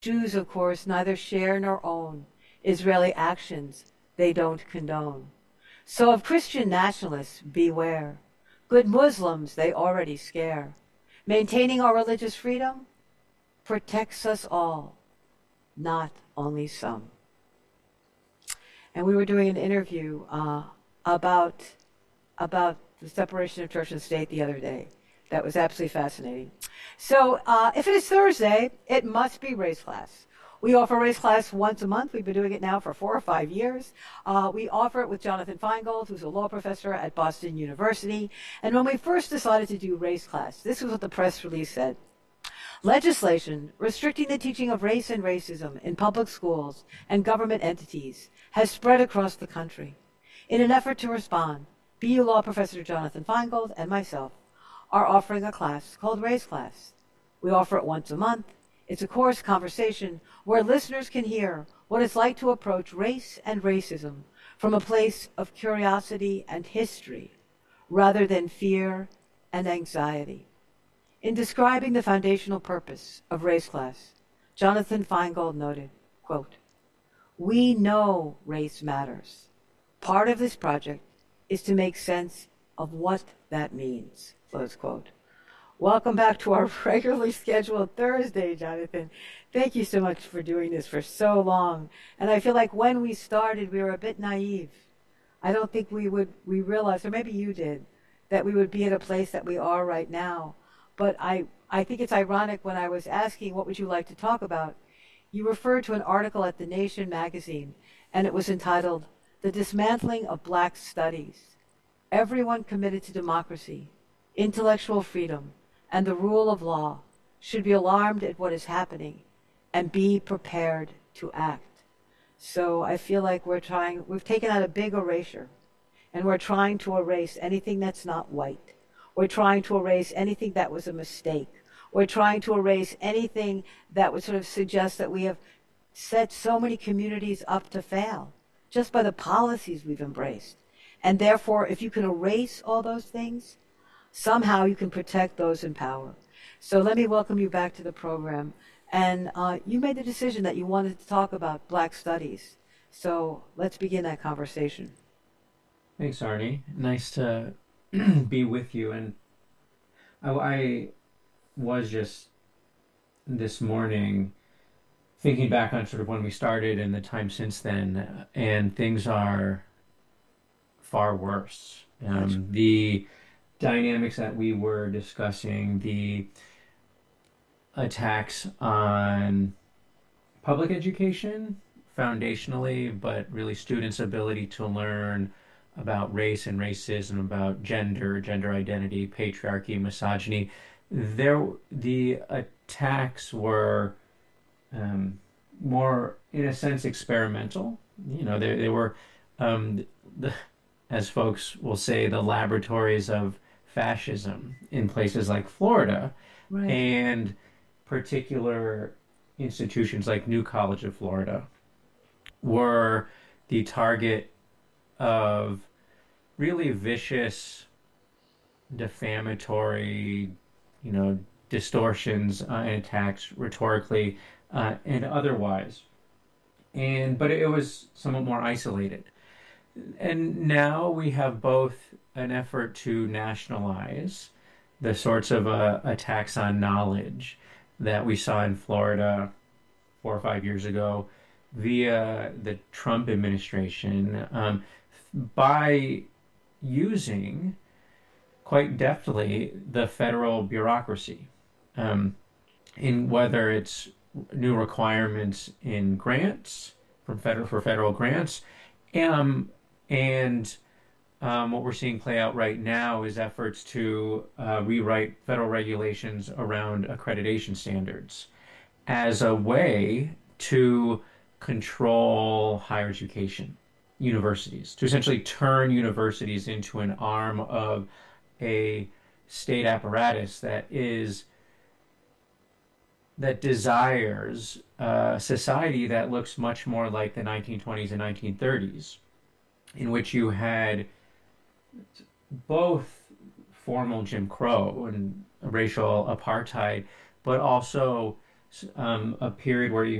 Jews, of course, neither share nor own Israeli actions they don't condone. So of Christian nationalists, beware. Good Muslims they already scare. Maintaining our religious freedom protects us all, not only some. And we were doing an interview about the separation of church and state the other day. That was absolutely fascinating. So if it is Thursday, it must be race class. We offer race class once a month. We've been doing it now for 4 or 5 years. We offer it with Jonathan Feingold, who's a law professor at Boston University. And when we first decided to do race class, this was what the press release said. Legislation restricting the teaching of race and racism in public schools and government entities has spread across the country. In an effort to respond, BU Law Professor Jonathan Feingold and myself are offering a class called Race Class. We offer it once a month. It's a course conversation where listeners can hear what it's like to approach race and racism from a place of curiosity and history rather than fear and anxiety. In describing the foundational purpose of Race Class, Jonathan Feingold noted, quote, "We know race matters. Part of this project is to make sense of what that means," close quote. Welcome back to our regularly scheduled Thursday, Jonathan. Thank you so much for doing this for so long. And I feel like when we started, we were a bit naive. I don't think we realized, or maybe you did, that we would be at a place that we are right now. But I think it's ironic when I was asking, what would you like to talk about? You referred to an article at The Nation magazine, and it was entitled, "The Dismantling of Black Studies. Everyone committed to democracy, intellectual freedom, and the rule of law should be alarmed at what is happening and be prepared to act." So I feel like we've taken out a big erasure, and we're trying to erase anything that's not white. We're trying to erase anything that was a mistake. We're trying to erase anything that would sort of suggest that we have set so many communities up to fail just by the policies we've embraced. And therefore, if you can erase all those things, somehow you can protect those in power. So let me welcome you back to the program. And you made the decision that you wanted to talk about Black studies. So let's begin that conversation. Thanks, Arnie. Nice to be with you. And I was just this morning thinking back on sort of when we started and the time since then, and things are far worse. The dynamics that we were discussing, the attacks on public education foundationally, but really students' ability to learn about race and racism, about gender identity, patriarchy, misogyny. The attacks were more, in a sense, experimental. You know, they were, the, as folks will say, the laboratories of fascism in places like Florida, Right. and particular institutions like New College of Florida were the target of really vicious, defamatory, distortions and attacks rhetorically and otherwise. But it was somewhat more isolated. And now we have both an effort to nationalize the sorts of attacks on knowledge that we saw in Florida 4 or 5 years ago via the Trump administration, by using quite deftly the federal bureaucracy, in whether it's new requirements in grants for federal grants, and what we're seeing play out right now is efforts to rewrite federal regulations around accreditation standards as a way to control higher education, universities, to essentially turn universities into an arm of a state apparatus that desires a society that looks much more like the 1920s and 1930s, in which you had both formal Jim Crow and racial apartheid, but also a period where you